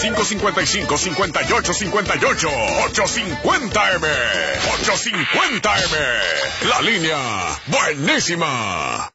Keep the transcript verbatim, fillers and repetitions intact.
cinco cincuenta y cinco, cincuenta y ocho cincuenta y ocho. ochocientos cincuenta M. ochocientos cincuenta M. La línea buenísima.